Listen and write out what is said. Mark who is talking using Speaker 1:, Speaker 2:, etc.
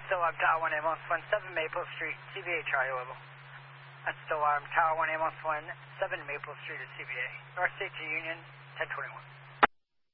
Speaker 1: still Tower 1 Ambulance 17 Maple Street, CBA Charlie level. That's still Tower 1 Ambulance 17 Maple Street at CBA. North State to Union, 1021.